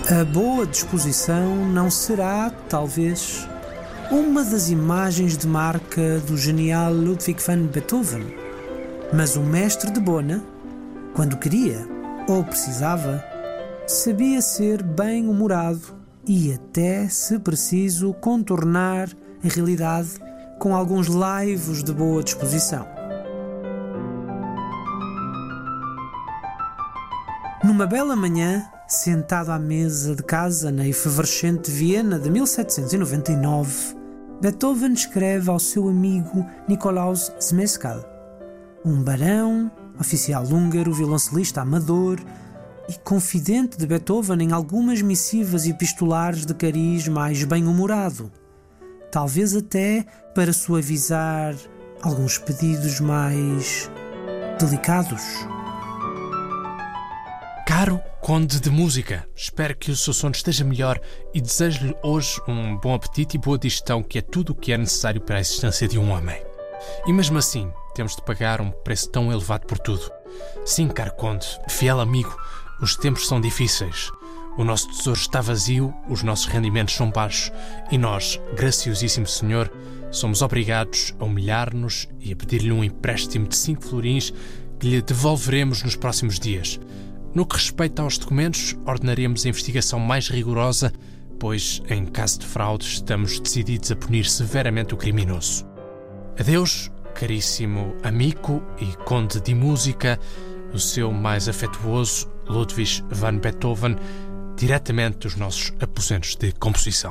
A boa disposição não será, talvez, uma das imagens de marca do genial Ludwig van Beethoven, mas o mestre de Bona, quando queria ou precisava, sabia ser bem-humorado e até, se preciso, contornar a realidade com alguns laivos de boa disposição. Numa bela manhã, sentado à mesa de casa na efervescente Viena de 1799, Beethoven escreve ao seu amigo Nikolaus Zmeskal, um barão, oficial húngaro, violoncelista amador e confidente de Beethoven em algumas missivas epistolares de cariz mais bem-humorado, talvez até para suavizar alguns pedidos mais delicados. Caro Conde de Música, espero que o seu sono esteja melhor e desejo-lhe hoje um bom apetite e boa digestão, que é tudo o que é necessário para a existência de um homem. E mesmo assim, temos de pagar um preço tão elevado por tudo. Sim, caro Conde, fiel amigo, os tempos são difíceis. O nosso tesouro está vazio, os nossos rendimentos são baixos e nós, graciosíssimo Senhor, somos obrigados a humilhar-nos e a pedir-lhe um empréstimo de 5 florins que lhe devolveremos nos próximos dias. No que respeita aos documentos, ordenaremos a investigação mais rigorosa, pois, em caso de fraude, estamos decididos a punir severamente o criminoso. Adeus, caríssimo amigo e conde de música, o seu mais afetuoso Ludwig van Beethoven, diretamente dos nossos aposentos de composição.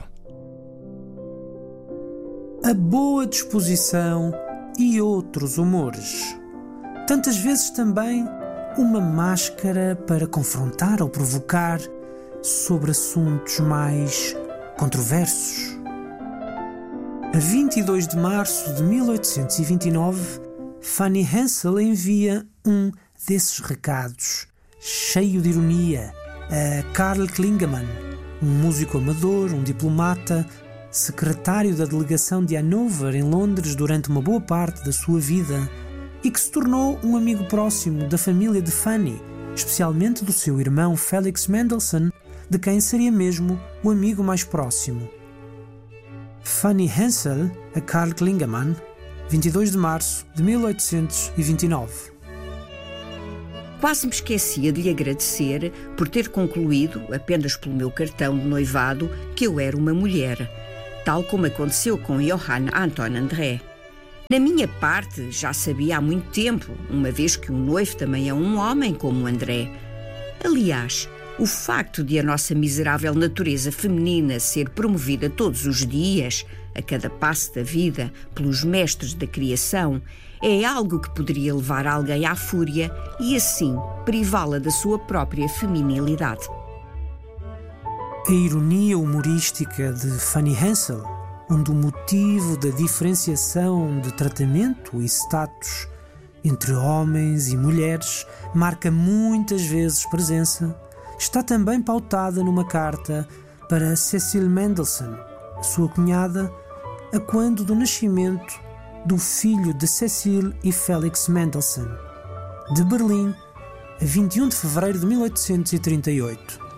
A boa disposição e outros humores. Tantas vezes também uma máscara para confrontar ou provocar sobre assuntos mais controversos. A 22 de março de 1829, Fanny Hensel envia um desses recados, cheio de ironia, a Karl Klingemann, um músico amador, um diplomata, secretário da delegação de Hanover em Londres durante uma boa parte da sua vida, e que se tornou um amigo próximo da família de Fanny, especialmente do seu irmão Felix Mendelssohn, de quem seria mesmo o amigo mais próximo. Fanny Hensel a Karl Klingemann, 22 de março de 1829. Quase me esquecia de lhe agradecer por ter concluído, apenas pelo meu cartão de noivado, que eu era uma mulher, tal como aconteceu com Johann Anton André. Na minha parte, já sabia há muito tempo, uma vez que o noivo também é um homem como o André. Aliás, o facto de a nossa miserável natureza feminina ser promovida todos os dias, a cada passo da vida, pelos mestres da criação, é algo que poderia levar alguém à fúria e, assim, privá-la da sua própria feminilidade. A ironia humorística de Fanny Hensel, onde o motivo da diferenciação de tratamento e status entre homens e mulheres marca muitas vezes presença, está também pautada numa carta para Cecil Mendelssohn, sua cunhada, a quando do nascimento do filho de Cecil e Felix Mendelssohn, de Berlim, a 21 de fevereiro de 1838.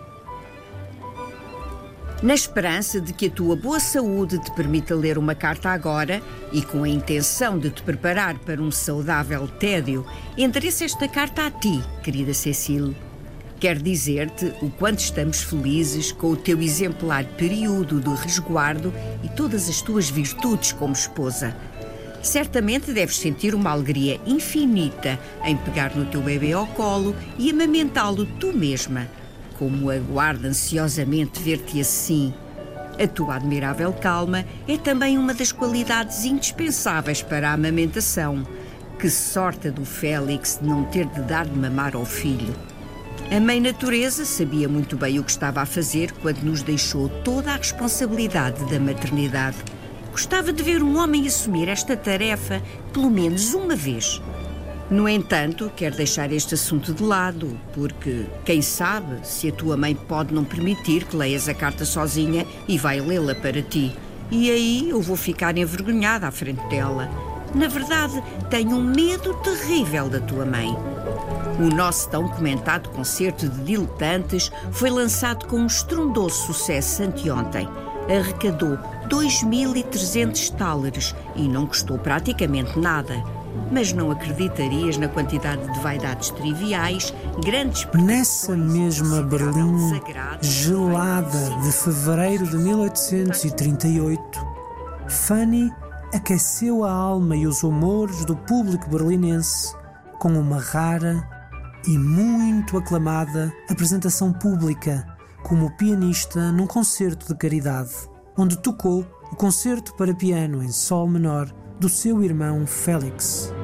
Na esperança de que a tua boa saúde te permita ler uma carta agora e com a intenção de te preparar para um saudável tédio, endereço esta carta a ti, querida Cecile. Quero dizer-te o quanto estamos felizes com o teu exemplar período de resguardo e todas as tuas virtudes como esposa. Certamente deves sentir uma alegria infinita em pegar no teu bebê ao colo e amamentá-lo tu mesma. Como aguardo ansiosamente ver-te assim. A tua admirável calma é também uma das qualidades indispensáveis para a amamentação. Que sorte do Félix de não ter de dar de mamar ao filho. A Mãe Natureza sabia muito bem o que estava a fazer quando nos deixou toda a responsabilidade da maternidade. Gostava de ver um homem assumir esta tarefa pelo menos uma vez. No entanto, quero deixar este assunto de lado, porque, quem sabe, se a tua mãe pode não permitir que leias a carta sozinha e vai lê-la para ti. E aí eu vou ficar envergonhada à frente dela. Na verdade, tenho um medo terrível da tua mãe. O nosso tão comentado concerto de diletantes foi lançado com um estrondoso sucesso anteontem. Arrecadou 2.300 thalers e não custou praticamente nada. Mas não acreditarias na quantidade de vaidades triviais, grandes Nessa mesma Berlim gelada de fevereiro de 1838, Fanny aqueceu a alma e os humores do público berlinense com uma rara e muito aclamada apresentação pública como pianista num concerto de caridade, onde tocou o concerto para piano em sol menor do seu irmão Félix.